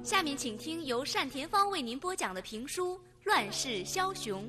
下面请听由单田芳为您播讲的评书《乱世枭雄》。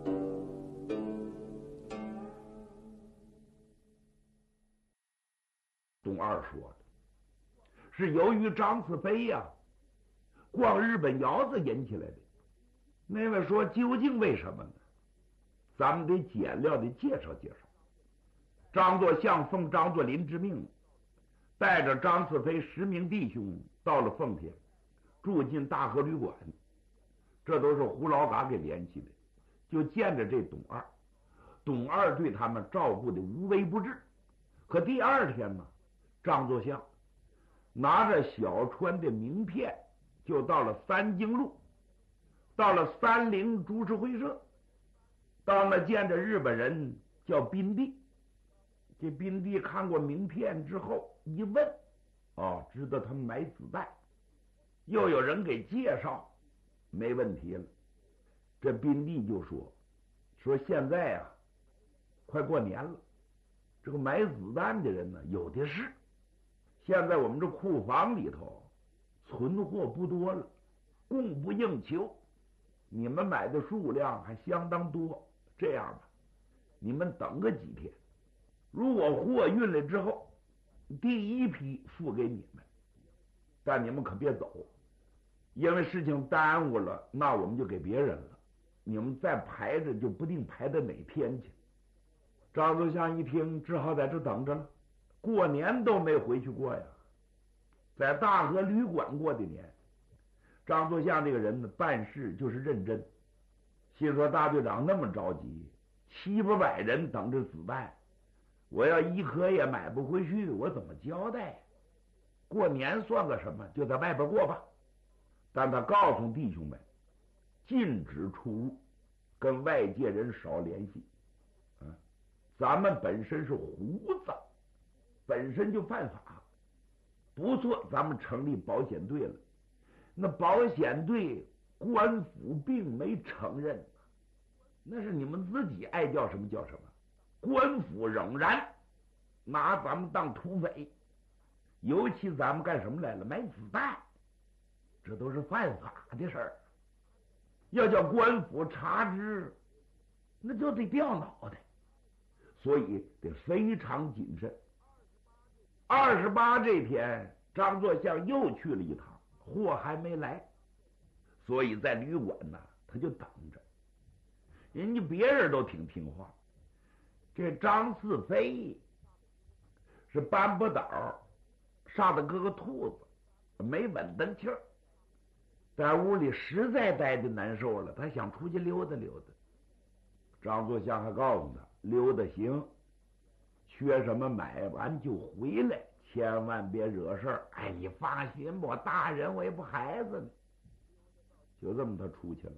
董二说的是由于张次飞呀逛日本窑子引起来的。那位说究竟为什么呢？咱们得简要的介绍介绍。张作相奉张作霖之命，带着张次飞10名弟兄到了奉天，住进大和旅馆。这都是胡老嘎给联系的，就见着这董二。董二对他们照顾的无微不至。可第二天呢，张作相拿着小川的名片就到了三经路，到了30株式会社，到那见着日本人叫宾地。这宾地看过名片之后一问，知道他们买子弹，又有人给介绍，没问题了。这宾地就说现在啊快过年了，这个买子弹的人呢有的是，现在我们这库房里头存货不多了，供不应求，你们买的数量还相当多。这样吧，你们等个几天，如果货运来之后，第一批付给你们，但你们可别走，因为事情耽误了，那我们就给别人了，你们再排着就不定排到哪天去。张作相一听，只好在这等着了，过年都没回去过呀，在大和旅馆过的年。张作相这个人呢，办事就是认真，心说大队长那么着急，700-800人等着子弹，我要一颗也买不回去，我怎么交代？过年算个什么，就在外边过吧。但他告诉弟兄们，禁止出入，跟外界人少联系。咱们本身是胡子，本身就犯法。不错，咱们成立保险队了，那保险队官府并没承认，那是你们自己爱叫什么叫什么，官府仍然拿咱们当土匪。尤其咱们干什么来了？买子弹，这都是犯法的事儿。要叫官府查知，那就得掉脑袋，所以得非常谨慎。28这天，张作相又去了一趟，货还没来，所以在旅馆呢，他就等着。人家别人都挺听话，这张次飞是搬不倒，上头搁个兔子，没稳当气儿，在屋里实在待的难受了，他想出去溜达溜达。张作相还告诉他，溜达行，缺什么买完就回来，千万别惹事儿。哎，你放心吧，我大人我也不孩子呢。就这么他出去了，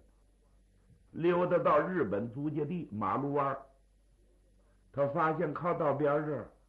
溜达到日本租界地马路湾，他发现靠道边这儿